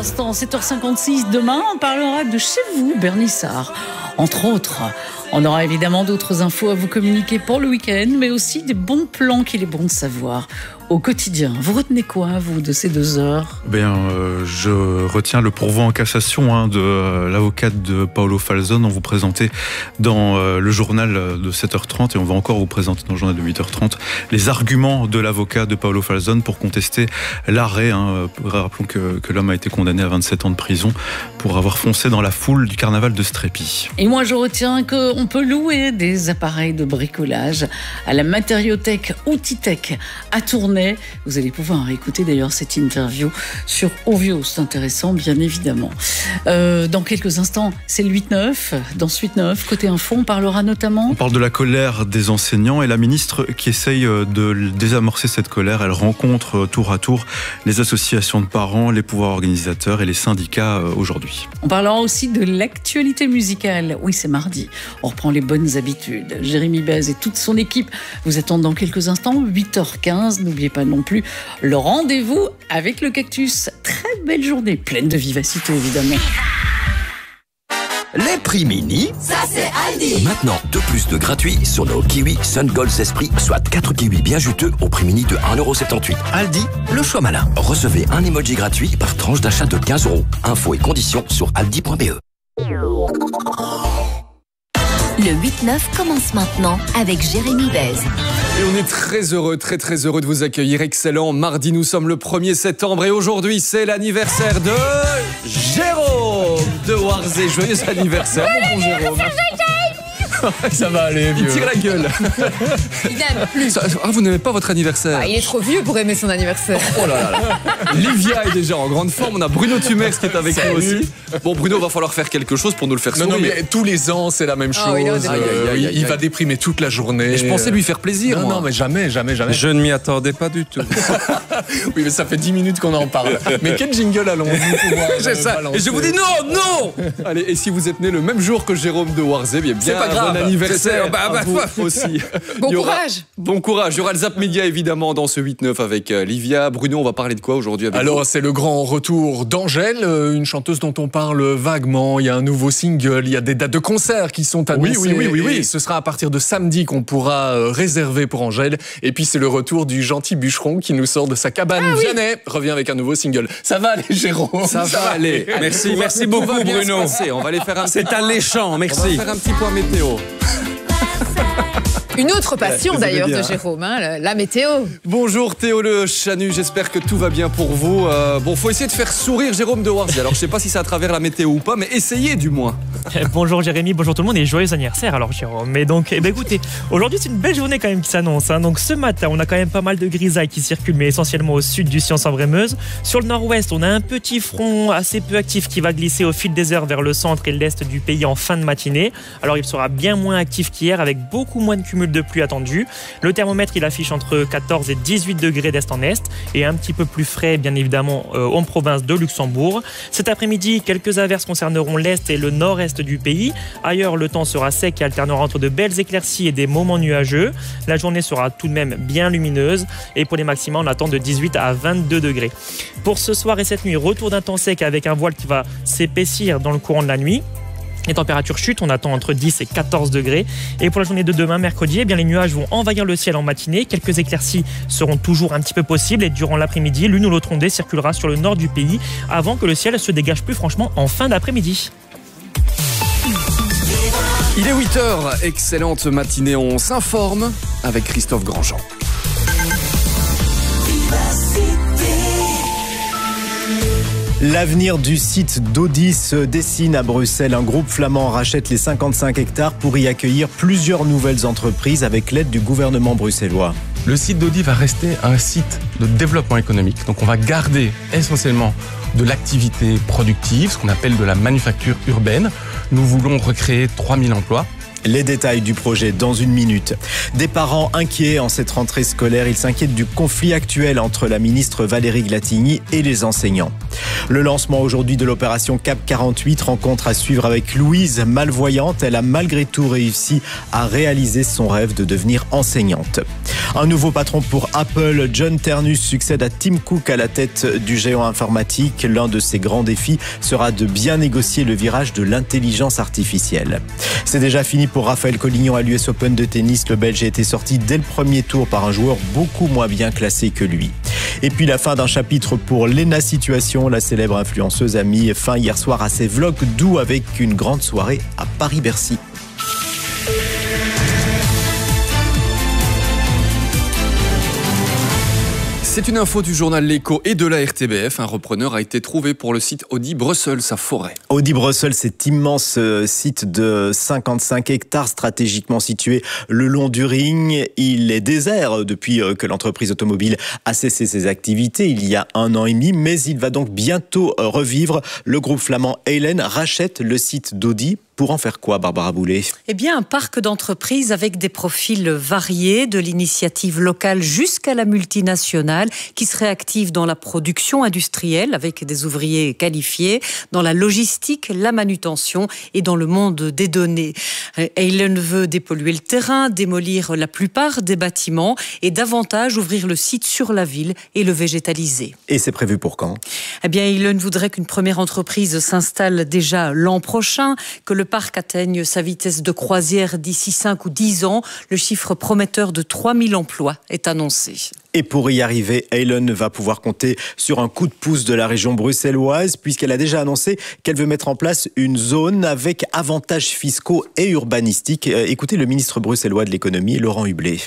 instant, 7h56. Demain, on parlera de chez vous, Bernissart. Entre autres, on aura évidemment d'autres infos à vous communiquer pour le week-end, mais aussi des bons plans qu'il est bon de savoir au quotidien. Vous retenez quoi, vous, de ces 2 heures ? Je retiens le pourvoi en cassation de l'avocate de Paolo Falzon. On vous présentait dans le journal de 7h30 et on va encore vous présenter dans le journal de 8h30 les arguments de l'avocat de Paolo Falzon pour contester l'arrêt. Rappelons que l'homme a été condamné à 27 ans de prison pour avoir foncé dans la foule du carnaval de Strépy. Et moi, je retiens qu'on peut louer des appareils de bricolage à la Matériothèque Outitech à Tournai. Vous allez pouvoir écouter d'ailleurs cette interview sur Ovio, c'est intéressant bien évidemment. Dans quelques instants, c'est le 8-9. Dans ce 8-9, côté info, on parlera notamment... On parle de la colère des enseignants et la ministre qui essaye de désamorcer cette colère. Elle rencontre tour à tour les associations de parents, les pouvoirs organisateurs et les syndicats aujourd'hui. On parlera aussi de l'actualité musicale. Oui, c'est mardi. On reprend les bonnes habitudes. Jérémy Bez et toute son équipe vous attendent dans quelques instants, 8h15. N'oubliez pas non plus le rendez-vous avec le Cactus. Très belle journée, pleine de vivacité évidemment. Les prix mini, ça c'est Aldi. Maintenant 2 + 2 gratuits sur nos kiwis Sun Gold Esprit, soit 4 kiwis bien juteux au prix mini de 1,78€. Aldi, le choix malin. Recevez un emoji gratuit par tranche d'achat de 15€. Infos et conditions sur aldi.be. Le 8-9 commence maintenant avec Jérémy Bez. Et on est très heureux de vous accueillir. Excellent. Mardi, nous sommes le 1er septembre et aujourd'hui, c'est l'anniversaire de Jérôme de Warzé. Joyeux anniversaire, mon bon Jérôme. Ça va aller, vieux. Il tire la gueule. Il n'aime plus. Vous n'aimez pas votre anniversaire? Il est trop vieux pour aimer son anniversaire. Oh là là. Livia est déjà en grande forme. On a Bruno Tumers qui est avec nous aussi. Bon, Bruno, va falloir faire quelque chose pour nous le faire sourire. Non, mais tous les ans, c'est la même chose. Il va déprimer toute la journée. Et je pensais lui faire plaisir. Non, mais jamais. Je ne m'y attendais pas du tout. Oui, mais ça fait 10 minutes qu'on en parle. Mais quel jingle allons-nous pouvoir C'est ça. balancer. Et je vous dis non. Allez, et si vous êtes né le même jour que Jérôme de Warzé, bien c'est pas grave. Bon anniversaire à vous aussi. Bon courage. Bon courage. Il y aura le Zap Média évidemment dans ce 8-9 avec Livia. Bruno, on va parler de quoi aujourd'hui avec Alors, vous? c'est le grand retour d'Angèle, une chanteuse dont on parle vaguement. Il y a un nouveau single, il y a des dates de concert qui sont annoncées. Oui. Et ce sera à partir de samedi qu'on pourra réserver pour Angèle. Et puis, c'est le retour du gentil bûcheron qui nous sort de sa cabane. Vianney revient avec un nouveau single. Ça va aller, Jérôme? Ça va aller. Merci beaucoup, Bruno. On va aller faire C'est alléchant, On merci. va faire un petit point météo. Une autre passion vous avez d'ailleurs bien. de Jérôme, la météo. Bonjour Théo Le Chanu, j'espère que tout va bien pour vous. Faut essayer de faire sourire Jérôme de Warzé. Alors je sais pas si c'est à travers la météo ou pas, mais essayez du moins. Bonjour Jérémy, bonjour tout le monde et joyeux anniversaire alors Jérôme. Mais donc, écoutez, aujourd'hui c'est une belle journée quand même qui s'annonce. Donc ce matin, on a quand même pas mal de grisailles qui circulent, mais essentiellement au sud du Science-en-Vraie-Meuse. Sur le nord-ouest, on a un petit front assez peu actif qui va glisser au fil des heures vers le centre et l'est du pays en fin de matinée. Alors il sera bien moins actif qu'hier avec beaucoup moins de cumul de pluie attendu. Le thermomètre il affiche entre 14 et 18 degrés d'est en est et un petit peu plus frais bien évidemment en province de Luxembourg. Cet après-midi, quelques averses concerneront l'est et le nord-est du pays. Ailleurs, le temps sera sec et alternera entre de belles éclaircies et des moments nuageux. La journée sera tout de même bien lumineuse et pour les maximums, on attend de 18 à 22 degrés. Pour ce soir et cette nuit, retour d'un temps sec avec un voile qui va s'épaissir dans le courant de la nuit. Les températures chutent, on attend entre 10 et 14 degrés. Et pour la journée de demain, mercredi, les nuages vont envahir le ciel en matinée. Quelques éclaircies seront toujours un petit peu possibles. Et durant l'après-midi, l'une ou l'autre ondée circulera sur le nord du pays avant que le ciel se dégage plus franchement en fin d'après-midi. Il est 8h, excellente matinée, on s'informe avec Christophe Grandjean. L'avenir du site d'Audi se dessine à Bruxelles. Un groupe flamand rachète les 55 hectares pour y accueillir plusieurs nouvelles entreprises avec l'aide du gouvernement bruxellois. Le site d'Audi va rester un site de développement économique. Donc on va garder essentiellement de l'activité productive, ce qu'on appelle de la manufacture urbaine. Nous voulons recréer 3000 emplois. Les détails du projet dans une minute. Des parents inquiets en cette rentrée scolaire. Ils s'inquiètent du conflit actuel entre la ministre Valérie Glatigny et les enseignants. Le lancement aujourd'hui de l'opération CAP 48, rencontre à suivre avec Louise, malvoyante. Elle a malgré tout réussi à réaliser son rêve de devenir enseignante. Un nouveau patron pour Apple, John Ternus succède à Tim Cook à la tête du géant informatique. L'un de ses grands défis sera de bien négocier le virage de l'intelligence artificielle. C'est déjà fini pour Raphaël Collignon à l'US Open de tennis. Le Belge a été sorti dès le premier tour par un joueur beaucoup moins bien classé que lui. Et puis la fin d'un chapitre pour Lena Situation. La célèbre influenceuse a mis fin hier soir à ses vlogs doux avec une grande soirée à Paris-Bercy. C'est une info du journal L'Écho et de la RTBF. Un repreneur a été trouvé pour le site Audi Brussels à Forêt. Audi Brussels, cet immense site de 55 hectares stratégiquement situé le long du Ring. Il est désert depuis que l'entreprise automobile a cessé ses activités il y a 1 an et demi, mais il va donc bientôt revivre. Le groupe flamand Heylen rachète le site d'Audi. Pour en faire quoi, Barbara Boulet ? Eh bien, un parc d'entreprises avec des profils variés, de l'initiative locale jusqu'à la multinationale, qui serait active dans la production industrielle avec des ouvriers qualifiés, dans la logistique, la manutention et dans le monde des données. Heylen veut dépolluer le terrain, démolir la plupart des bâtiments et davantage ouvrir le site sur la ville et le végétaliser. Et c'est prévu pour quand ? Eh bien, Heylen voudrait qu'une première entreprise s'installe déjà l'an prochain, que le parc atteigne sa vitesse de croisière d'ici 5 ou 10 ans. Le chiffre prometteur de 3000 emplois est annoncé. Et pour y arriver, Heylen va pouvoir compter sur un coup de pouce de la région bruxelloise, puisqu'elle a déjà annoncé qu'elle veut mettre en place une zone avec avantages fiscaux et urbanistiques. Écoutez le ministre bruxellois de l'économie, Laurent Hublet.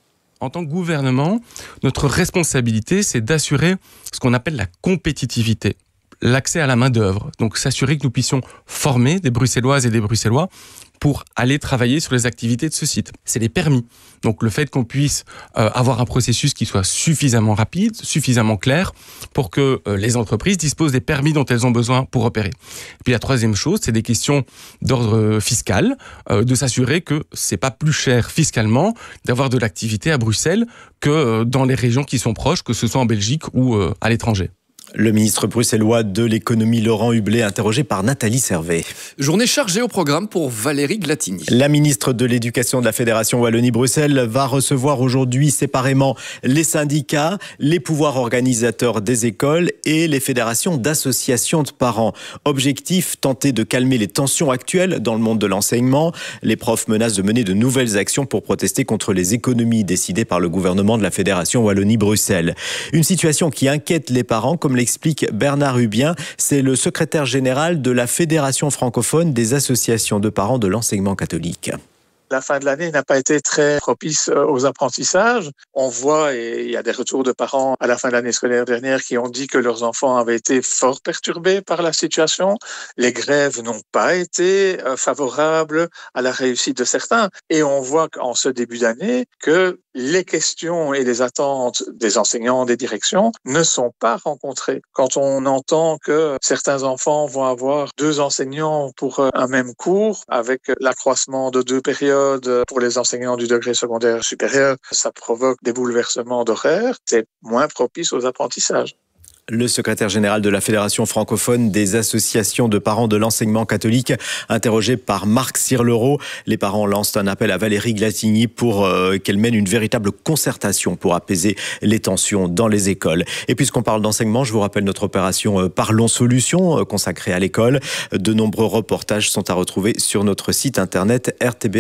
En tant que gouvernement, notre responsabilité, c'est d'assurer ce qu'on appelle la compétitivité. L'accès à la main-d'œuvre. Donc, s'assurer que nous puissions former des Bruxelloises et des Bruxellois pour aller travailler sur les activités de ce site. C'est les permis. Donc, le fait qu'on puisse avoir un processus qui soit suffisamment rapide, suffisamment clair, pour que les entreprises disposent des permis dont elles ont besoin pour opérer. Et puis, la troisième chose, c'est des questions d'ordre fiscal, de s'assurer que c'est pas plus cher fiscalement d'avoir de l'activité à Bruxelles que dans les régions qui sont proches, que ce soit en Belgique ou à l'étranger. Le ministre bruxellois de l'économie Laurent Hublet, interrogé par Nathalie Servet. Journée chargée au programme pour Valérie Glatigny. La ministre de l'Éducation de la Fédération Wallonie-Bruxelles va recevoir aujourd'hui séparément les syndicats, les pouvoirs organisateurs des écoles et les fédérations d'associations de parents. Objectif, tenter de calmer les tensions actuelles dans le monde de l'enseignement. Les profs menacent de mener de nouvelles actions pour protester contre les économies décidées par le gouvernement de la Fédération Wallonie-Bruxelles. Une situation qui inquiète les parents, comme l'explique Bernard Hubien, c'est le secrétaire général de la Fédération francophone des associations de parents de l'enseignement catholique. La fin de l'année n'a pas été très propice aux apprentissages. On voit, et il y a des retours de parents à la fin de l'année scolaire dernière qui ont dit que leurs enfants avaient été fort perturbés par la situation. Les grèves n'ont pas été favorables à la réussite de certains. Et on voit en ce début d'année que les questions et les attentes des enseignants, des directions ne sont pas rencontrées. Quand on entend que certains enfants vont avoir 2 enseignants pour un même cours, avec l'accroissement de 2 périodes pour les enseignants du degré secondaire supérieur, ça provoque des bouleversements d'horaires, c'est moins propice aux apprentissages. Le secrétaire général de la Fédération francophone des associations de parents de l'enseignement catholique, interrogé par Marc Sirlereau. Les parents lancent un appel à Valérie Glatigny pour qu'elle mène une véritable concertation pour apaiser les tensions dans les écoles. Et puisqu'on parle d'enseignement, je vous rappelle notre opération Parlons Solutions consacrée à l'école. De nombreux reportages sont à retrouver sur notre site internet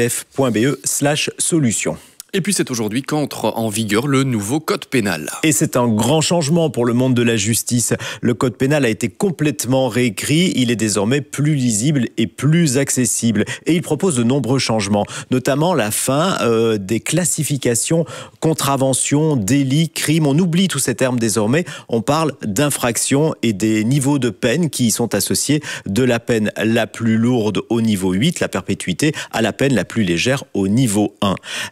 rtbf.be/solutions. Et puis c'est aujourd'hui qu'entre en vigueur le nouveau code pénal. Et c'est un grand changement pour le monde de la justice. Le code pénal a été complètement réécrit. Il est désormais plus lisible et plus accessible. Et il propose de nombreux changements, notamment la fin des classifications, contraventions, délits, crimes. On oublie tous ces termes désormais. On parle d'infractions et des niveaux de peine qui y sont associés, de la peine la plus lourde au niveau 8, la perpétuité, à la peine la plus légère au niveau 1. La philosophie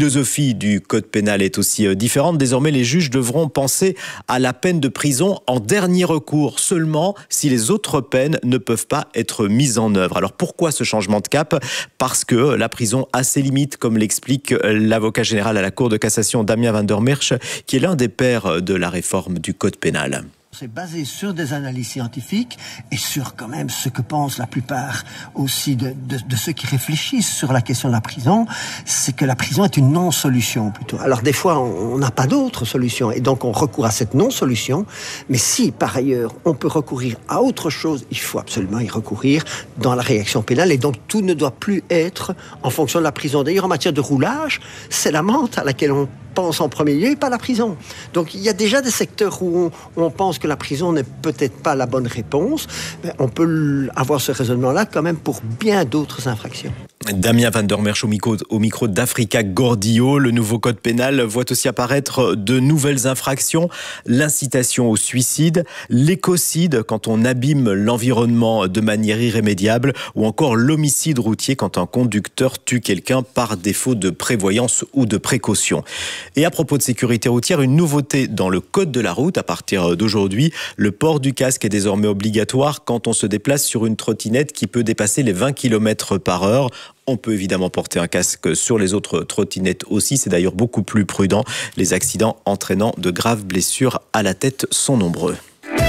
philosophie du code pénal est aussi différente. Désormais, les juges devront penser à la peine de prison en dernier recours, seulement si les autres peines ne peuvent pas être mises en œuvre. Alors pourquoi ce changement de cap ? Parce que la prison a ses limites, comme l'explique l'avocat général à la Cour de cassation Damien van der Merch, qui est l'un des pères de la réforme du code pénal. C'est basé sur des analyses scientifiques et sur quand même ce que pensent la plupart aussi de ceux qui réfléchissent sur la question de la prison, c'est que la prison est une non-solution plutôt. Alors des fois, on n'a pas d'autre solution et donc on recourt à cette non-solution, mais si par ailleurs on peut recourir à autre chose, il faut absolument y recourir dans la réaction pénale et donc tout ne doit plus être en fonction de la prison. D'ailleurs, en matière de roulage, c'est l'amende à laquelle on pense en premier lieu et pas la prison. Donc il y a déjà des secteurs où on pense que la prison n'est peut-être pas la bonne réponse. Mais on peut avoir ce raisonnement-là quand même pour bien d'autres infractions. Damien van der Merch au micro d'Africa Gordillo. Le nouveau code pénal voit aussi apparaître de nouvelles infractions. L'incitation au suicide, l'écocide quand on abîme l'environnement de manière irrémédiable ou encore l'homicide routier quand un conducteur tue quelqu'un par défaut de prévoyance ou de précaution. Et à propos de sécurité routière, une nouveauté dans le code de la route. À partir d'aujourd'hui, le port du casque est désormais obligatoire quand on se déplace sur une trottinette qui peut dépasser les 20 km/h. On peut évidemment porter un casque sur les autres trottinettes aussi. C'est d'ailleurs beaucoup plus prudent. Les accidents entraînant de graves blessures à la tête sont nombreux.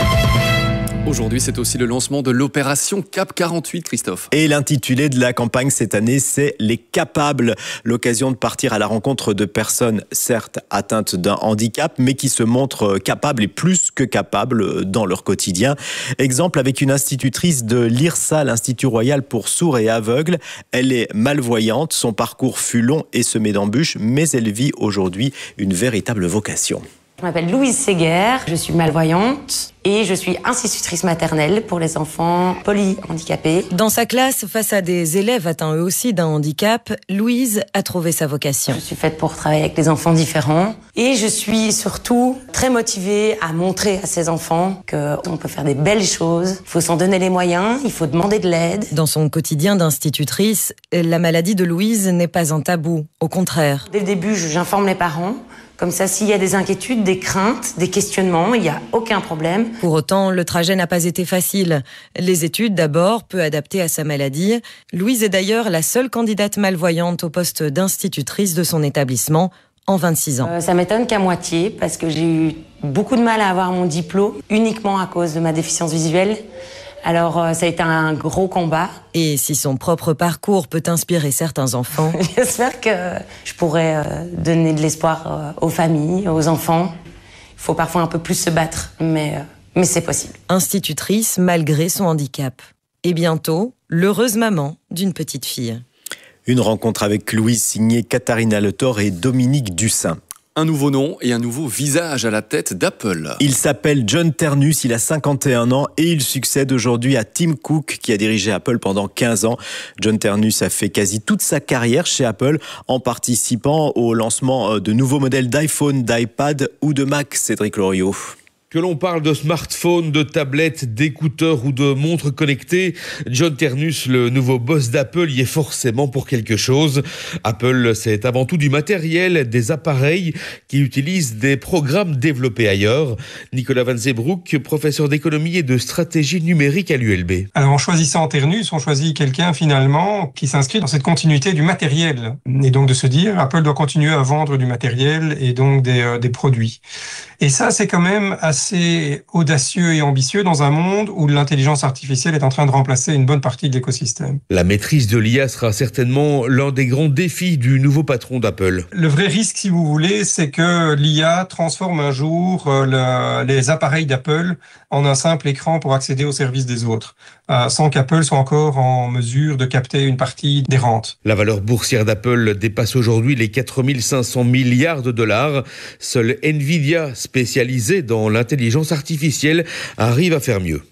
Aujourd'hui, c'est aussi le lancement de l'opération CAP 48, Christophe. Et l'intitulé de la campagne cette année, c'est « Les capables ». L'occasion de partir à la rencontre de personnes, certes atteintes d'un handicap, mais qui se montrent capables et plus que capables dans leur quotidien. Exemple avec une institutrice de l'IRSA, l'Institut Royal pour sourds et aveugles. Elle est malvoyante, son parcours fut long et semé d'embûches, mais elle vit aujourd'hui une véritable vocation. Je m'appelle Louise Séguer, je suis malvoyante et je suis institutrice maternelle pour les enfants polyhandicapés. Dans sa classe, face à des élèves atteints eux aussi d'un handicap, Louise a trouvé sa vocation. Je suis faite pour travailler avec des enfants différents et je suis surtout très motivée à montrer à ces enfants qu'on peut faire des belles choses. Il faut s'en donner les moyens, il faut demander de l'aide. Dans son quotidien d'institutrice, la maladie de Louise n'est pas un tabou, au contraire. Dès le début, j'informe les parents. Comme ça, s'il y a des inquiétudes, des craintes, des questionnements, il n'y a aucun problème. Pour autant, le trajet n'a pas été facile. Les études d'abord, peu adaptées à sa maladie. Louise est d'ailleurs la seule candidate malvoyante au poste d'institutrice de son établissement en 26 ans. Ça m'étonne qu'à moitié, parce que j'ai eu beaucoup de mal à avoir mon diplôme, uniquement à cause de ma déficience visuelle. Alors, ça a été un gros combat. Et si son propre parcours peut inspirer certains enfants... J'espère que je pourrai donner de l'espoir aux familles, aux enfants. Il faut parfois un peu plus se battre, mais c'est possible. Institutrice malgré son handicap. Et bientôt, l'heureuse maman d'une petite fille. Une rencontre avec Louise signée Katharina Le Thor et Dominique Dussin. Un nouveau nom et un nouveau visage à la tête d'Apple. Il s'appelle John Ternus, il a 51 ans et il succède aujourd'hui à Tim Cook qui a dirigé Apple pendant 15 ans. John Ternus a fait quasi toute sa carrière chez Apple en participant au lancement de nouveaux modèles d'iPhone, d'iPad ou de Mac, Cédric Loriot. Que l'on parle de smartphone, de tablettes, d'écouteurs ou de montres connectées, John Ternus, le nouveau boss d'Apple, y est forcément pour quelque chose. Apple, c'est avant tout du matériel, des appareils qui utilisent des programmes développés ailleurs. Nicolas Van Zeebroek, professeur d'économie et de stratégie numérique à l'ULB. Alors en choisissant Ternus, on choisit quelqu'un finalement qui s'inscrit dans cette continuité du matériel. Et donc de se dire, Apple doit continuer à vendre du matériel et donc des produits. Et ça, c'est quand même assez audacieux et ambitieux dans un monde où l'intelligence artificielle est en train de remplacer une bonne partie de l'écosystème. La maîtrise de l'IA sera certainement l'un des grands défis du nouveau patron d'Apple. Le vrai risque, si vous voulez, c'est que l'IA transforme un jour les appareils d'Apple en un simple écran pour accéder aux services des autres, sans qu'Apple soit encore en mesure de capter une partie des rentes. La valeur boursière d'Apple dépasse aujourd'hui les 4 500 milliards de dollars. Seule Nvidia, spécialisée dans l'intelligence artificielle, arrive à faire mieux.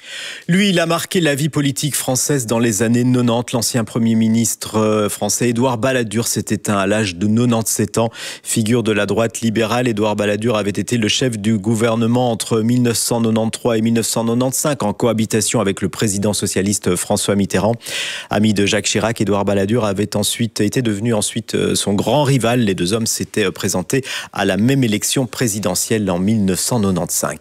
Lui, il a marqué la vie politique française dans les années 90. L'ancien Premier ministre français Édouard Balladur s'est éteint à l'âge de 97 ans. Figure de la droite libérale, Édouard Balladur avait été le chef du gouvernement entre 1993 et 1995 en cohabitation avec le président socialiste François Mitterrand. Ami de Jacques Chirac, Édouard Balladur était devenu ensuite son grand rival. Les deux hommes s'étaient présentés à la même élection présidentielle en 1995.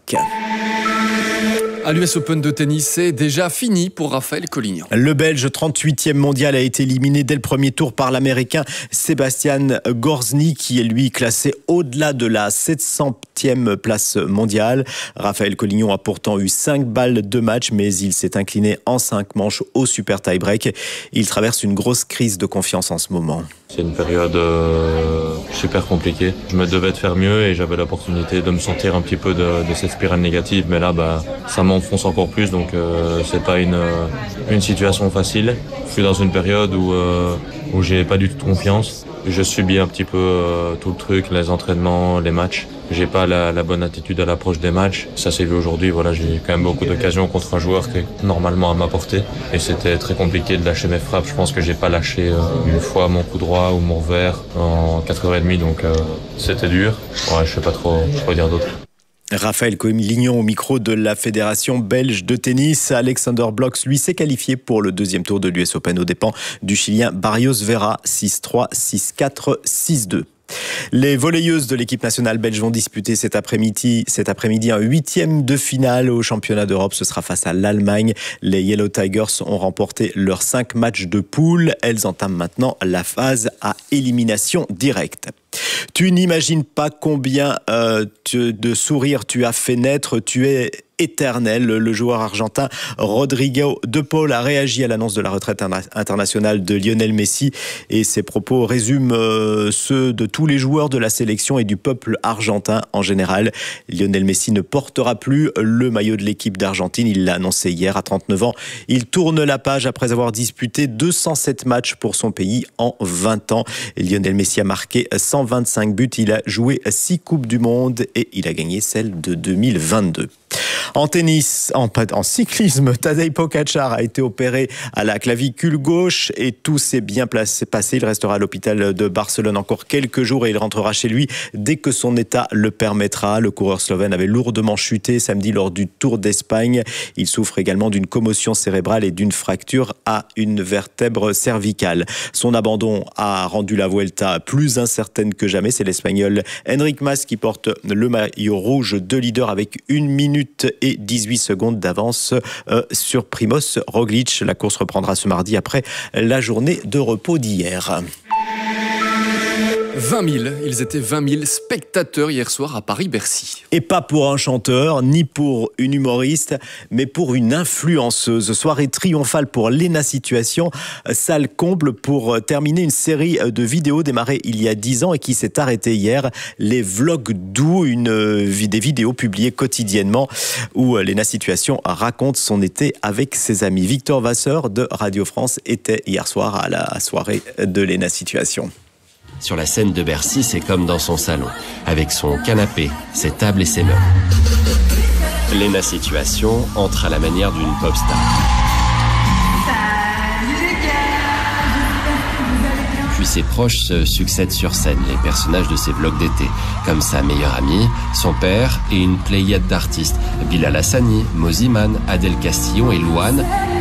À l'US Open de tennis, c'est déjà fini pour Raphaël Collignon. Le Belge 38e mondial a été éliminé dès le premier tour par l'Américain Sebastian Gorzny, qui est lui classé au-delà de la 700e place mondiale. Raphaël Collignon a pourtant eu 5 balles de match, mais il s'est incliné en 5 manches au super tie-break. Il traverse une grosse crise de confiance en ce moment. C'est une période super compliquée. Je me devais de faire mieux et j'avais l'opportunité de me sortir un petit peu de cette spirale négative. Mais là, ça m'enfonce encore plus. Donc, c'est pas une situation facile. Je suis dans une période où j'ai pas du tout de confiance. Je subis un petit peu tout le truc, les entraînements, les matchs. J'ai pas la bonne attitude à l'approche des matchs. Ça s'est vu aujourd'hui. Voilà, j'ai quand même beaucoup d'occasions contre un joueur qui est normalement à ma portée. Et c'était très compliqué de lâcher mes frappes. Je pense que j'ai pas lâché une fois mon coup droit ou mon revers en 4h30. Donc c'était dur. Ouais, je sais pas trop dire d'autre. Raphaël Collignon au micro de la Fédération belge de tennis. Alexander Blocks, lui, s'est qualifié pour le deuxième tour de l'US Open aux dépens du Chilien Barrios Vera, 6-3, 6-4, 6-2. Les volleyeuses de l'équipe nationale belge vont disputer cet après-midi un 8e de finale au championnat d'Europe. Ce sera face à l'Allemagne. Les Yellow Tigers ont remporté leurs 5 matchs de poule. Elles entament maintenant la phase à élimination directe. Tu n'imagines pas combien de sourires tu as fait naître. Tu es éternel. Le joueur argentin Rodrigo de Paul a réagi à l'annonce de la retraite internationale de Lionel Messi et ses propos résument ceux de tous les joueurs de la sélection et du peuple argentin en général. Lionel Messi ne portera plus le maillot de l'équipe d'Argentine. Il l'a annoncé hier à 39 ans. Il tourne la page après avoir disputé 207 matchs pour son pays en 20 ans. Lionel Messi a marqué 125 buts. Il a joué 6 Coupes du Monde et il a gagné celle de 2022. En tennis, en cyclisme, Tadej Pogačar a été opéré à la clavicule gauche et tout s'est bien passé. Il restera à l'hôpital de Barcelone encore quelques jours et il rentrera chez lui dès que son état le permettra. Le coureur slovène avait lourdement chuté samedi lors du Tour d'Espagne. Il souffre également d'une commotion cérébrale et d'une fracture à une vertèbre cervicale. Son abandon a rendu la Vuelta plus incertaine que jamais. C'est l'Espagnol Enric Mas qui porte le maillot rouge de leader avec 1 minute et 18 secondes d'avance sur Primož Roglič. La course reprendra ce mardi après la journée de repos d'hier. 20 000, ils étaient 20 000 spectateurs hier soir à Paris-Bercy. Et pas pour un chanteur, ni pour une humoriste, mais pour une influenceuse. Soirée triomphale pour Léna Situation, salle comble pour terminer une série de vidéos démarrée il y a 10 ans et qui s'est arrêtée hier. Les vlogs doux, des vidéos publiées quotidiennement où Léna Situation raconte son été avec ses amis. Victor Vasseur de Radio France était hier soir à la soirée de Léna Situation. Sur la scène de Bercy, c'est comme dans son salon, avec son canapé, ses tables et ses meubles. Léna Situation entre à la manière d'une pop star. Puis ses proches se succèdent sur scène, les personnages de ses vlogs d'été, comme sa meilleure amie, son père et une pléiade d'artistes, Bilal Hassani, Moziman, Adèle Castillon et Louane.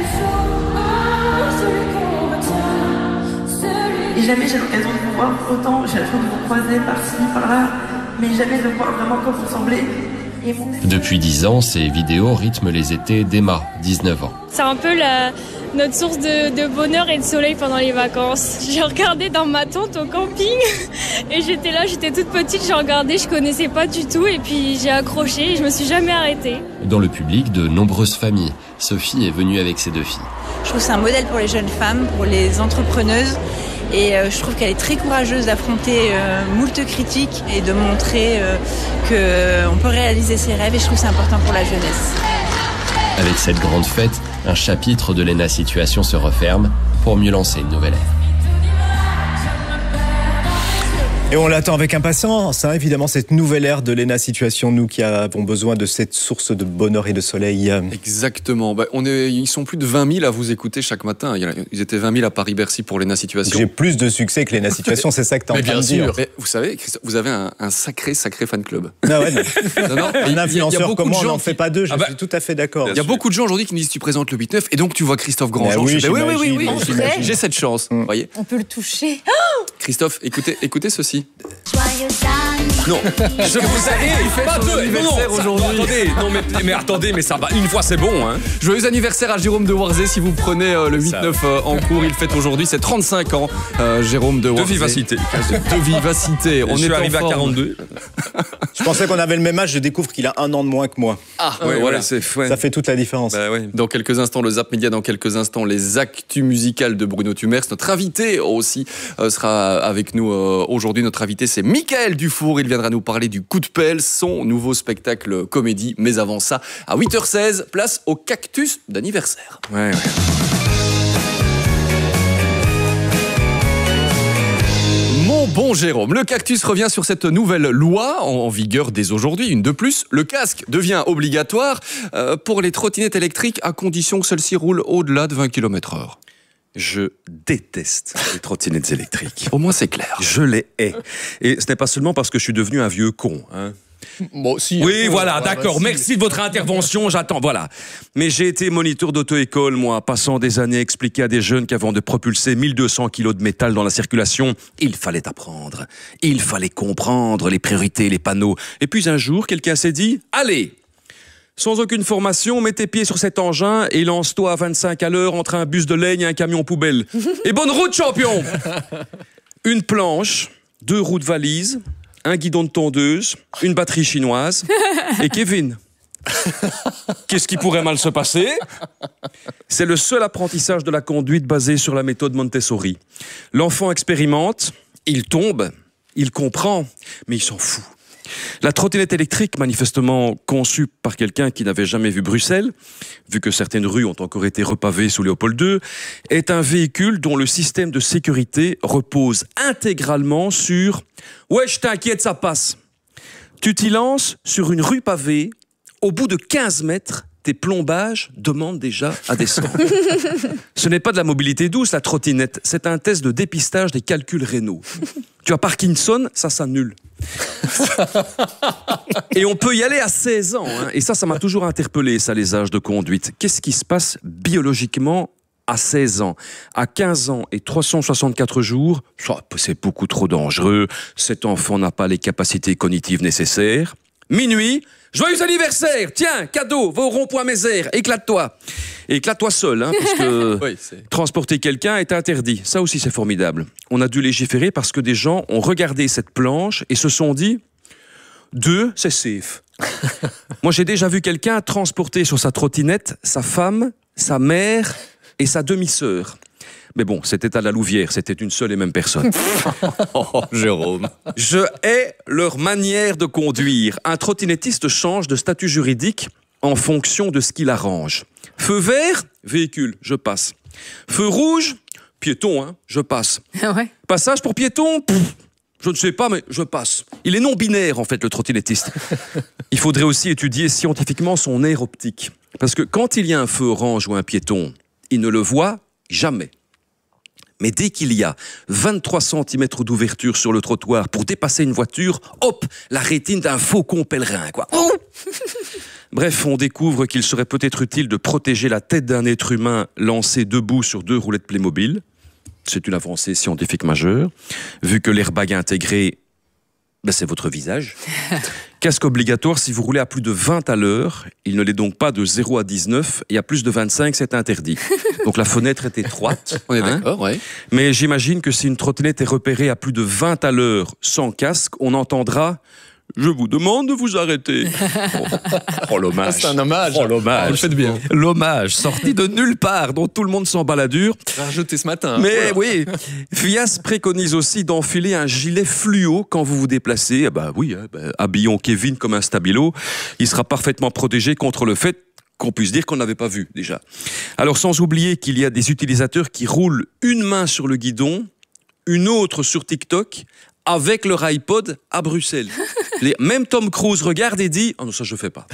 Et jamais j'ai l'occasion de vous voir autant, j'ai la chance de vous croiser par-ci, par-là, mais jamais de voir vraiment quoi vous semblez. Depuis 10 ans, ces vidéos rythment les étés d'Emma, 19 ans. C'est un peu notre source de bonheur et de soleil pendant les vacances. J'ai regardé dans ma tente au camping et j'étais là, j'étais toute petite, j'ai regardé, je connaissais pas du tout et puis j'ai accroché et je me suis jamais arrêtée. Dans le public, de nombreuses familles. Sophie est venue avec ses 2 filles. Je trouve que c'est un modèle pour les jeunes femmes, pour les entrepreneuses. Et je trouve qu'elle est très courageuse d'affronter moult critiques et de montrer qu'on peut réaliser ses rêves. Et je trouve que c'est important pour la jeunesse. Avec cette grande fête, un chapitre de Léna Situation se referme pour mieux lancer une nouvelle ère. Et on l'attend avec impatience, hein, évidemment, cette nouvelle ère de Léna Situation, nous qui avons besoin de cette source de bonheur et de soleil. Exactement. Ils sont plus de 20 000 à vous écouter chaque matin. Ils étaient 20 000 à Paris-Bercy pour Léna Situation. J'ai plus de succès que Léna Situation, c'est ça que tu es en train de dire. Mais vous savez, Christophe, vous avez un sacré fan club. Ah ouais, non. Un influenceur comme moi, on n'en fait qui... pas deux, je suis tout à fait d'accord. Il y a beaucoup de gens aujourd'hui qui me disent tu présentes le 8-9 et donc tu vois Christophe Grandjean. Oui, j'ai cette chance. Voyez. On peut le toucher. Christophe, écoutez ceci. Non, je vous savez, il fait pas deux. Non, attendez, mais ça va. Une fois, c'est bon. Hein. Joyeux anniversaire à Jérôme de Warzé. Si vous prenez le 8-9 en cours, il fête aujourd'hui ses 35 ans. Jérôme de Warzé. De vivacité. De vivacité. On est arrivé à 42. Je pensais qu'on avait le même âge. Je découvre qu'il a 1 an de moins que moi. Ah, ouais, voilà. Ça fait toute la différence. Bah, ouais. Dans quelques instants, le Zap Média. Dans quelques instants, les actus musicales de Bruno Tumers. Notre invité aussi sera avec nous aujourd'hui. Notre invité, c'est Michael Dufour. Il viendra nous parler du Coup de pelle, son nouveau spectacle comédie. Mais avant ça, à 8h16, place au cactus d'anniversaire. Ouais. Mon bon Jérôme, le cactus revient sur cette nouvelle loi en vigueur dès aujourd'hui, une de plus. Le casque devient obligatoire pour les trottinettes électriques à condition que celles-ci roulent au-delà de 20 km/h. Je déteste les trottinettes électriques. Au moins, c'est clair. Je les hais. Et ce n'est pas seulement parce que je suis devenu un vieux con. Hein. Bon, si, oui, voilà, d'accord. Merci de votre intervention, j'attends, voilà. Mais j'ai été moniteur d'auto-école, moi, passant des années à expliquer à des jeunes qu'avant de propulser 1200 kilos de métal dans la circulation, il fallait apprendre. Il fallait comprendre les priorités, les panneaux. Et puis un jour, quelqu'un s'est dit, allez, sans aucune formation, mets tes pieds sur cet engin et lance-toi à 25 à l'heure entre un bus de laine et un camion poubelle. Et bonne route, champion! Une planche, 2 roues de valise, un guidon de tondeuse, une batterie chinoise et Kevin. Qu'est-ce qui pourrait mal se passer? C'est le seul apprentissage de la conduite basé sur la méthode Montessori. L'enfant expérimente, il tombe, il comprend, mais il s'en fout. La trottinette électrique, manifestement conçue par quelqu'un qui n'avait jamais vu Bruxelles, vu que certaines rues ont encore été repavées sous Léopold II, est un véhicule dont le système de sécurité repose intégralement sur « Ouais, je t'inquiète, ça passe ». Tu t'y lances sur une rue pavée, au bout de 15 mètres, tes plombages demandent déjà à descendre. Ce n'est pas de la mobilité douce, la trottinette, c'est un test de dépistage des calculs rénaux. Tu as Parkinson, ça s'annule. Et on peut y aller à 16 ans. Hein. Et ça m'a toujours interpellé, ça, les âges de conduite. Qu'est-ce qui se passe biologiquement à 16 ans? À 15 ans et 364 jours, c'est beaucoup trop dangereux. Cet enfant n'a pas les capacités cognitives nécessaires. Minuit, joyeux anniversaire! Tiens, cadeau, va au rond-point Mézère, éclate-toi. Et éclate-toi seul, hein, parce que transporter quelqu'un est interdit. Ça aussi, c'est formidable. On a dû légiférer parce que des gens ont regardé cette planche et se sont dit « 2, c'est safe ». Moi, j'ai déjà vu quelqu'un transporter sur sa trottinette sa femme, sa mère et sa demi-sœur. Mais bon, c'était à la Louvière, c'était une seule et même personne. Oh, Jérôme. Je hais leur manière de conduire. Un trottinettiste change de statut juridique en fonction de ce qu'il arrange. Feu vert, véhicule, je passe. Feu rouge, piéton, hein, je passe. Ouais. Passage pour piéton, je ne sais pas, mais je passe. Il est non-binaire, en fait, le trottinettiste. Il faudrait aussi étudier scientifiquement son aire optique. Parce que quand il y a un feu orange ou un piéton, il ne le voit jamais. Mais dès qu'il y a 23 cm d'ouverture sur le trottoir pour dépasser une voiture, hop, la rétine d'un faucon pèlerin, quoi. Oh Bref, on découvre qu'il serait peut-être utile de protéger la tête d'un être humain lancé debout sur 2 roulettes Playmobil. C'est une avancée scientifique majeure, vu que l'airbag intégré, c'est votre visage. Casque obligatoire si vous roulez à plus de 20 à l'heure. Il ne l'est donc pas de 0 à 19 et à plus de 25, c'est interdit. Donc la fenêtre est étroite. On est d'accord, oui. Mais j'imagine que si une trottinette est repérée à plus de 20 à l'heure sans casque, on entendra « Je vous demande de vous arrêter ». Oh, l'hommage. C'est un hommage. Oh, l'hommage. Vous le faites bien. L'hommage, sorti de nulle part, dont tout le monde s'en bat la dure. Rajouté ce matin. Mais oui, Fias préconise aussi d'enfiler un gilet fluo quand vous vous déplacez. Habillons Kevin comme un stabilo. Il sera parfaitement protégé contre le fait qu'on puisse dire qu'on n'avait pas vu déjà. Alors sans oublier qu'il y a des utilisateurs qui roulent une main sur le guidon, une autre sur TikTok, avec leur iPod à Bruxelles. Même Tom Cruise regarde et dit « Oh non, ça je fais pas. »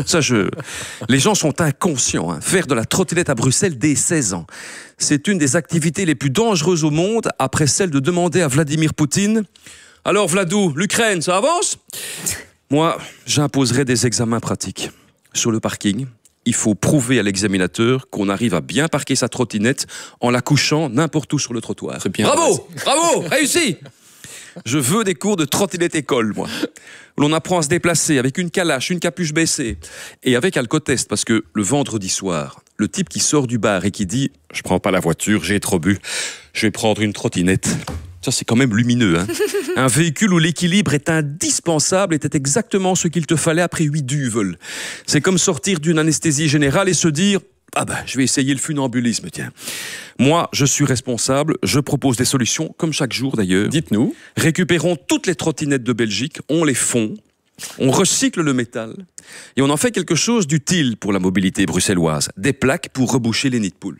Les gens sont inconscients. Hein. Faire de la trottinette à Bruxelles dès 16 ans. C'est une des activités les plus dangereuses au monde, après celle de demander à Vladimir Poutine « Alors Vladou, l'Ukraine, ça avance ?» Moi, j'imposerais des examens pratiques. Sur le parking, il faut prouver à l'examinateur qu'on arrive à bien parquer sa trottinette en la couchant n'importe où sur le trottoir. Bravo, réussi. Je veux des cours de trottinette école, moi. L'on apprend à se déplacer avec une calache, une capuche baissée et avec alcotest, parce que le vendredi soir, le type qui sort du bar et qui dit « Je prends pas la voiture, j'ai trop bu, je vais prendre une trottinette ». Ça, c'est quand même lumineux. Hein. Un véhicule où l'équilibre est indispensable était exactement ce qu'il te fallait après 8 duvel. C'est comme sortir d'une anesthésie générale et se dire « Ah ben, je vais essayer le funambulisme, tiens. » Moi, je suis responsable, je propose des solutions, comme chaque jour d'ailleurs. Dites-nous. Récupérons toutes les trottinettes de Belgique, on les fond, on recycle le métal et on en fait quelque chose d'utile pour la mobilité bruxelloise. Des plaques pour reboucher les nids de poules.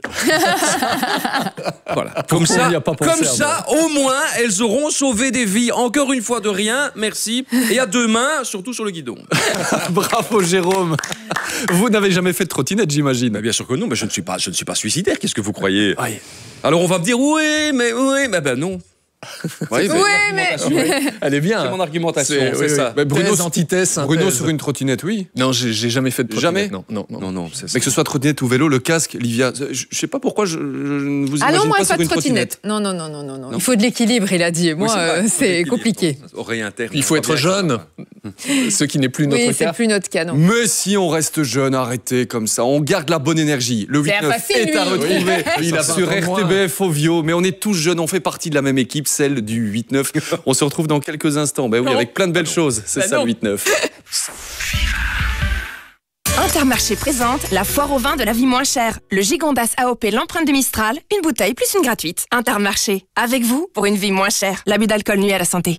Voilà. Comme ça, au moins, elles auront sauvé des vies. Encore une fois de rien, merci. Et à deux mains, surtout sur le guidon. Bravo Jérôme. Vous n'avez jamais fait de trottinette, j'imagine. Bien sûr que non, mais je ne suis pas suicidaire. Qu'est-ce que vous croyez? Oui. Alors on va me dire oui, mais non. Oui, mais elle est bien. C'est mon argumentation, c'est ça. Mais Bruno, antithèse, Bruno sur une trottinette, oui. Non, j'ai jamais fait de trottinette. Jamais. Non. Mais que ce soit trottinette ou vélo, le casque, Livia, je sais pas pourquoi je ne vous imagine pas sur une trottinette. Non. Il faut de l'équilibre, il a dit. Moi, c'est compliqué. Oreille interne. Il faut être jeune. Ce qui n'est plus notre cas. Oui, c'est plus notre cas, non. Mais si on reste jeune, arrêtez comme ça. On garde la bonne énergie. Le 8-9 est à retrouver sur RTBF Ovio. Mais on est tous jeunes, on fait partie de la même équipe, celle du 8-9. On se retrouve dans quelques instants. Ben oui, avec plein de belles choses. C'est ça le 8-9. Intermarché présente la foire au vin de la vie moins chère. Le Gigondas AOP l'empreinte de Mistral, une bouteille plus une gratuite. Intermarché, avec vous pour une vie moins chère. L'abus d'alcool nuit à la santé.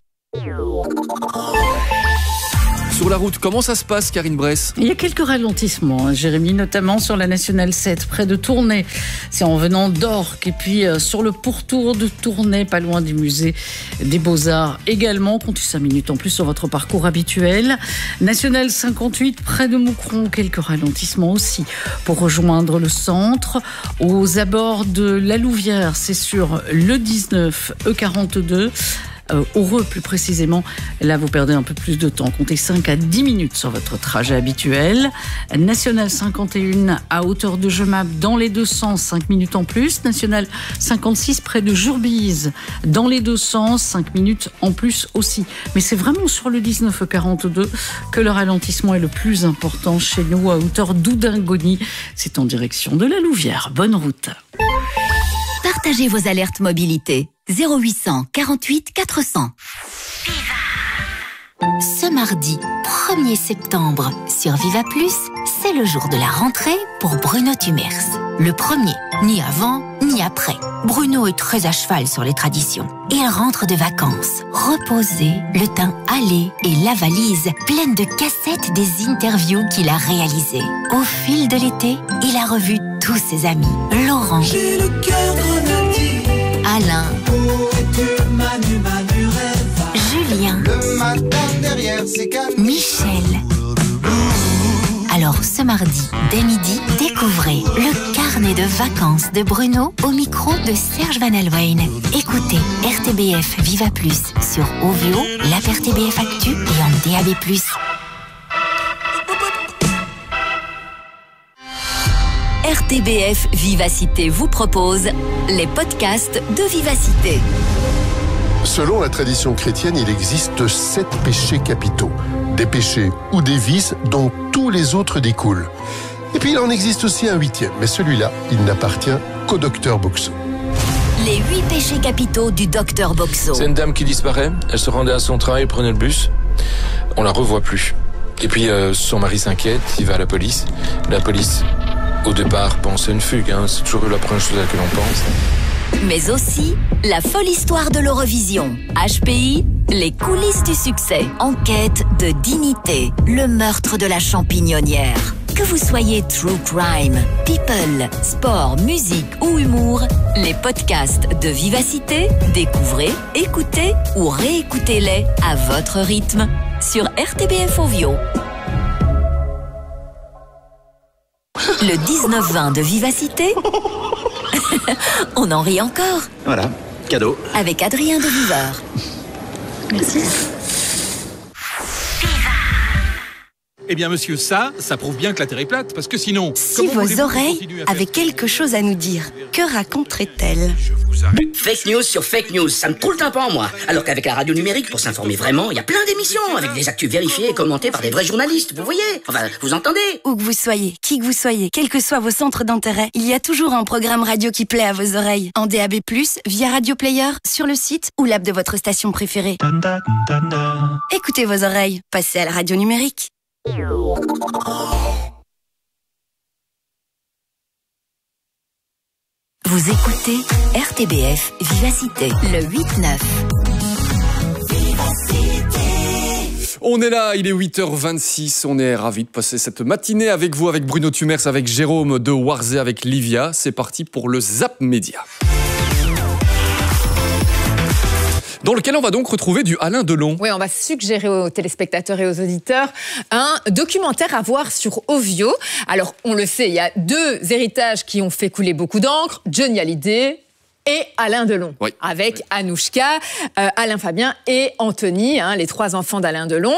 Sur la route, comment ça se passe, Karine Bress? Il y a quelques ralentissements, Jérémy, notamment sur la Nationale 7, près de Tournai. C'est en venant d'Orques. Et puis sur le pourtour de Tournai, pas loin du musée des Beaux-Arts également. Comptez 5 minutes en plus sur votre parcours habituel. Nationale 58, près de Moucron, quelques ralentissements aussi pour rejoindre le centre. Aux abords de la Louvière, c'est sur le 19, E42. Heureux plus précisément, là vous perdez un peu plus de temps, comptez 5 à 10 minutes sur votre trajet habituel. Nationale 51 à hauteur de Gemap dans les deux sens, 5 minutes en plus. Nationale 56 près de Jurbise dans les deux sens, 5 minutes en plus aussi. Mais c'est vraiment sur le 19-42 que le ralentissement est le plus important chez nous, à hauteur d'Oudingoni. C'est en direction de la Louvière. Bonne route. Partagez vos alertes mobilité. 0800 48 400. Ce mardi 1er septembre sur Viva Plus, c'est le jour de la rentrée pour Bruno Tumers. Le premier, ni avant, ni après. Bruno est très à cheval sur les traditions. Il rentre de vacances, reposé, le teint hâlé et la valise pleine de cassettes des interviews qu'il a réalisées. Au fil de l'été, il a revu tous ses amis. Laurent, j'ai le cœur grenadier. Alain, Julien, le matin derrière ses cannes. Michel. Alors ce mardi, dès midi, découvrez le carnet de vacances de Bruno au micro de Serge Van Alwijn. Écoutez RTBF Viva Plus sur Ovio, l'app RTBF Actu et en DAB+. RTBF Vivacité vous propose les podcasts de Vivacité. Selon la tradition chrétienne, il existe 7 péchés capitaux. Des péchés ou des vices dont tous les autres découlent. Et puis il en existe aussi un 8e, mais celui-là, il n'appartient qu'au docteur Boxo. Les 8 péchés capitaux du docteur Boxo. C'est une dame qui disparaît, elle se rendait à son travail, prenait le bus, on la revoit plus. Et puis son mari s'inquiète, il va à la police. La police, au départ, pense à une fugue, c'est toujours la première chose à laquelle on pense. Mais aussi la folle histoire de l'Eurovision. HPI, les coulisses du succès. Enquête de dignité, le meurtre de la champignonnière. Que vous soyez true crime, people, sport, musique ou humour, les podcasts de Vivacité, découvrez, écoutez ou réécoutez-les à votre rythme sur RTBF Ovio. Le 19-20 de Vivacité, on en rit encore. Voilà, cadeau. Avec Adrien de Viveur. Merci. Eh bien, monsieur, ça prouve bien que la Terre est plate, parce que sinon... Si vos oreilles avaient quelque chose à nous dire, que raconterait-elle? Fake news sur fake news, ça me troule le tympan, moi. Alors qu'avec la radio numérique, pour s'informer vraiment, il y a plein d'émissions, avec des actus vérifiées et commentées par des vrais journalistes, vous voyez? Enfin, vous entendez? Où que vous soyez, qui que vous soyez, quels que soient vos centres d'intérêt, il y a toujours un programme radio qui plaît à vos oreilles. En DAB+, via Radio Player, sur le site ou l'app de votre station préférée. Écoutez vos oreilles, passez à la radio numérique. Vous écoutez RTBF Vivacité, le 8-9. On est là, il est 8h26, on est ravis de passer cette matinée avec vous, avec Bruno Tumers, avec Jérôme de Warzé, avec Livia. C'est parti pour le Zap Média. Dans lequel on va donc retrouver du Alain Delon. Oui, on va suggérer aux téléspectateurs et aux auditeurs un documentaire à voir sur Ovio. Alors, on le sait, il y a deux héritages qui ont fait couler beaucoup d'encre, Johnny Hallyday et Alain Delon, avec Anouchka, Alain Fabien et Anthony, les trois enfants d'Alain Delon.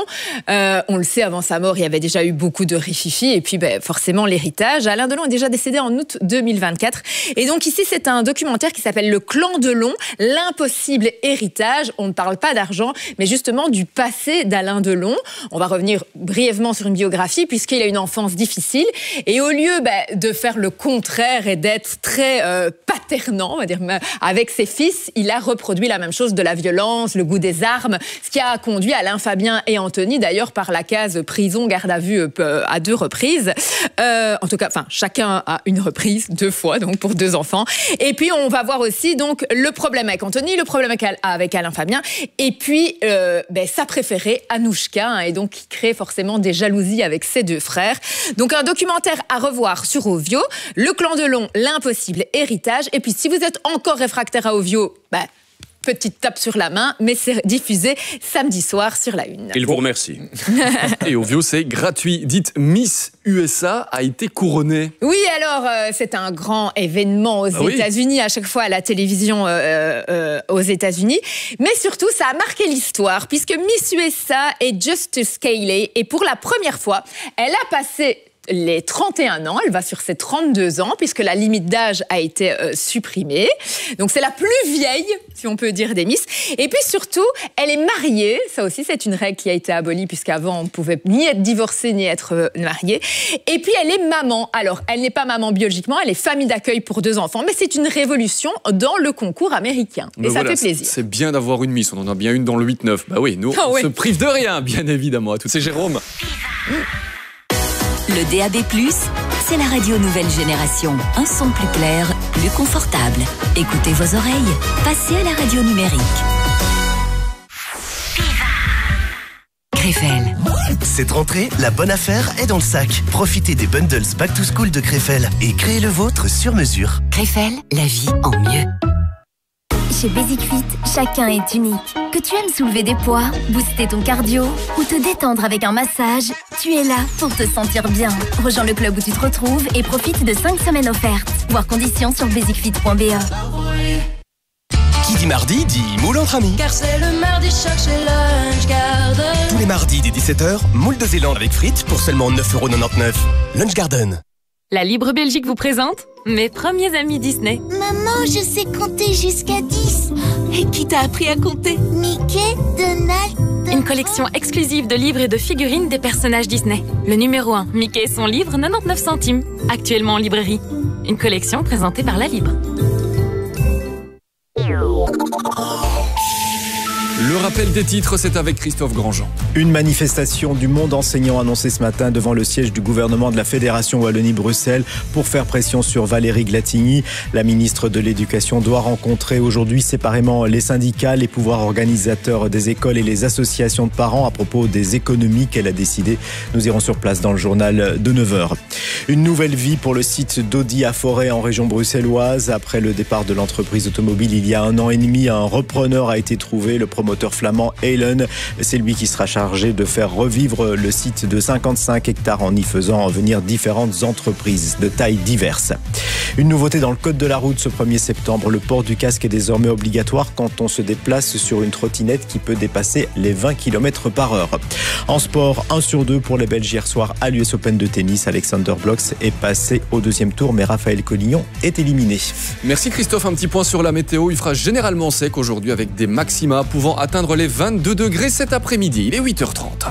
On le sait, avant sa mort, il y avait déjà eu beaucoup de rififi, et puis forcément l'héritage. Alain Delon est déjà décédé en août 2024. Et donc ici, c'est un documentaire qui s'appelle Le Clan Delon, l'impossible héritage. On ne parle pas d'argent, mais justement du passé d'Alain Delon. On va revenir brièvement sur une biographie, puisqu'il a une enfance difficile. Et au lieu de faire le contraire et d'être très paternant, on va dire, avec ses fils, il a reproduit la même chose, de la violence, le goût des armes, ce qui a conduit Alain Fabien et Anthony, d'ailleurs, par la case prison, garde à vue à 2 reprises. En tout cas, chacun à une reprise, 2 fois, donc pour 2 enfants. Et puis, on va voir aussi donc le problème avec Anthony, le problème avec Alain Fabien, et puis sa préférée, Anouchka, et donc qui crée forcément des jalousies avec ses 2 frères. Donc, un documentaire à revoir sur Ovio, Le Clan Delon, l'impossible héritage. Et puis, si vous êtes encore réfractaire à Ovio, petite tape sur la main, mais c'est diffusé samedi soir sur la Une. Il vous remercie. Et Ovio, c'est gratuit. Dites, Miss USA a été couronnée. Oui, alors, c'est un grand événement aux États-Unis, à chaque fois à la télévision aux États-Unis. Mais surtout, ça a marqué l'histoire, puisque Miss USA est Justice Cayley, et pour la première fois, elle a passé les 31 ans, elle va sur ses 32 ans, puisque la limite d'âge a été supprimée. Donc c'est la plus vieille, si on peut dire, des Miss. Et puis surtout, elle est mariée. Ça aussi, c'est une règle qui a été abolie, puisqu'avant, on ne pouvait ni être divorcée, ni être mariée. Et puis, elle est maman. Alors, elle n'est pas maman biologiquement, elle est famille d'accueil pour 2 enfants, mais c'est une révolution dans le concours américain. Et ça fait plaisir. C'est bien d'avoir une Miss. On en a bien une dans le 8-9. Oui, nous, on se prive de rien, bien évidemment. À tous ces Jérôme. Le DAB+, c'est la radio nouvelle génération. Un son plus clair, plus confortable. Écoutez vos oreilles, passez à la radio numérique. Krefel. Cette rentrée, la bonne affaire est dans le sac. Profitez des bundles Back to School de Krefel et créez le vôtre sur mesure. Krefel, la vie en mieux. Chez Basic Fit, chacun est unique. Que tu aimes soulever des poids, booster ton cardio ou te détendre avec un massage, tu es là pour te sentir bien. Rejoins le club où tu te retrouves et profite de 5 semaines offertes. Voir conditions sur basicfit.be. Qui dit mardi dit moule entre amis. Car c'est le mardi choc chez Lunch Garden. Tous les mardis dès 17h, moule de Zélande avec frites pour seulement 9,99 €. Lunch Garden. La Libre Belgique vous présente mes premiers amis Disney. Maman, je sais compter jusqu'à 10. Et qui t'a appris à compter? Mickey, Donald... Une collection exclusive de livres et de figurines des personnages Disney. Le numéro 1, Mickey et son livre, 99 centimes. Actuellement en librairie. Une collection présentée par La Libre. Le rappel des titres, c'est avec Christophe Grandjean. Une manifestation du monde enseignant annoncée ce matin devant le siège du gouvernement de la Fédération Wallonie-Bruxelles pour faire pression sur Valérie Glatigny. La ministre de l'Éducation doit rencontrer aujourd'hui séparément les syndicats, les pouvoirs organisateurs des écoles et les associations de parents à propos des économies qu'elle a décidées. Nous irons sur place dans le journal de 9h. Une nouvelle vie pour le site d'Audi à Forêt en région bruxelloise. Après le départ de l'entreprise automobile il y a 1 an et demi, un repreneur a été trouvé, le promoteur flamand Helen. C'est lui qui sera chargé de faire revivre le site de 55 hectares en y faisant venir différentes entreprises de tailles diverses. Une nouveauté dans le code de la route ce 1er septembre. Le port du casque est désormais obligatoire quand on se déplace sur une trottinette qui peut dépasser les 20 km/h. En sport, 1 sur 2 pour les Belges hier soir à l'US Open de tennis. Alexander Blocks est passé au 2e tour, mais Raphaël Collignon est éliminé. Merci Christophe, un petit point sur la météo. Il fera généralement sec aujourd'hui avec des maxima pouvant atteindre les 22 degrés cet après-midi. Il est 8h30.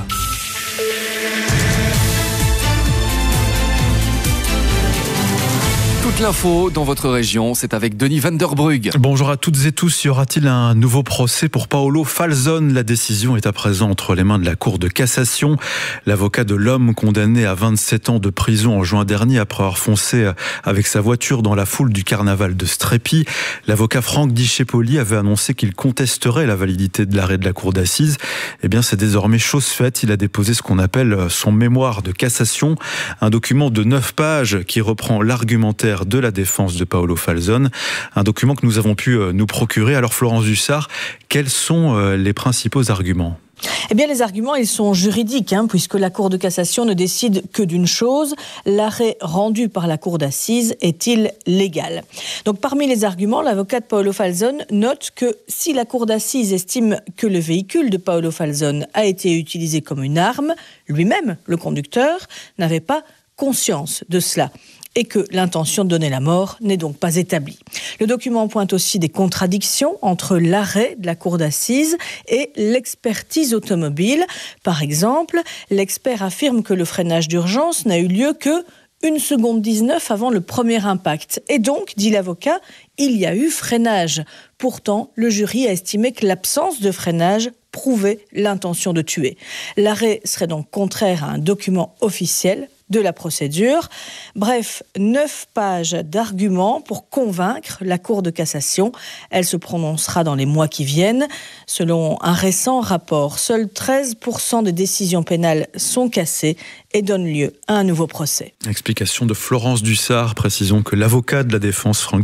Toute l'info dans votre région, c'est avec Denis Van der Brugge. Bonjour à toutes et tous. Y aura-t-il un nouveau procès pour Paolo Falzon? La décision est à présent entre les mains de la Cour de cassation. L'avocat de l'homme condamné à 27 ans de prison en juin dernier après avoir foncé avec sa voiture dans la foule du carnaval de Strépy. L'avocat Franck Discepoli avait annoncé qu'il contesterait la validité de l'arrêt de la Cour d'assises. Eh bien, c'est désormais chose faite. Il a déposé ce qu'on appelle son mémoire de cassation, un document de 9 pages qui reprend l'argumentaire de la défense de Paolo Falzon, un document que nous avons pu nous procurer. Alors Florence Dussart, quels sont les principaux arguments ? Eh bien, les arguments, ils sont juridiques, puisque la Cour de cassation ne décide que d'une chose, l'arrêt rendu par la Cour d'assises est-il légal ? Donc, parmi les arguments, l'avocat de Paolo Falzon note que si la Cour d'assises estime que le véhicule de Paolo Falzon a été utilisé comme une arme, lui-même, le conducteur, n'avait pas conscience de cela et que l'intention de donner la mort n'est donc pas établie. Le document pointe aussi des contradictions entre l'arrêt de la cour d'assises et l'expertise automobile. Par exemple, l'expert affirme que le freinage d'urgence n'a eu lieu que 1 seconde 19 avant le premier impact. Et donc, dit l'avocat, il y a eu freinage. Pourtant, le jury a estimé que l'absence de freinage prouvait l'intention de tuer. L'arrêt serait donc contraire à un document officiel de la procédure. Bref, 9 pages d'arguments pour convaincre la Cour de cassation. Elle se prononcera dans les mois qui viennent. Selon un récent rapport, seuls 13% des décisions pénales sont cassées et donnent lieu à un nouveau procès. Explication de Florence Dussart. Précisons que l'avocat de la défense, Franck